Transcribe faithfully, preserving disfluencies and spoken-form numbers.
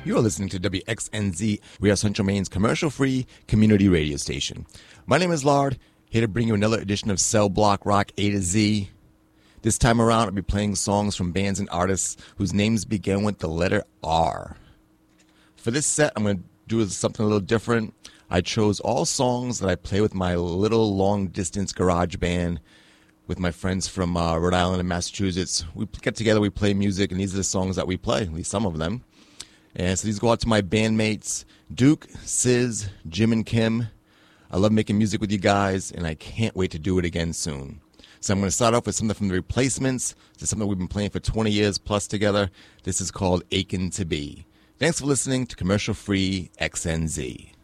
You are listening to W X N Z. We are Central Maine's commercial-free community radio station. My name is Lard, here to bring you another edition of Cell Block Rock A to Z. This time around, I'll be playing songs from bands and artists whose names begin with the letter R. For this set, I'm going to do something a little different. I chose all songs that I play with my little long-distance garage band with my friends from uh, Rhode Island and Massachusetts. We get together, we play music, and these are the songs that we play, at least some of them. And so these go out to my bandmates, Duke, Sis, Jim, and Kim. I love making music with you guys, and I can't wait to do it again soon. So I'm going to start off with something from The Replacements. This is something we've been playing for twenty years plus together. This is called Aching to Be. Thanks for listening to Commercial Free X N Z.